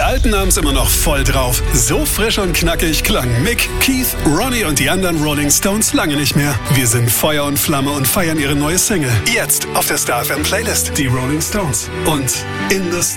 Alten haben's immer noch voll drauf. So frisch und knackig klang Mick, Keith, Ronnie und die anderen Rolling Stones lange nicht mehr. Wir sind Feuer und Flamme und feiern ihre neue Single. Jetzt auf der Star FM Playlist. Die Rolling Stones. Und in the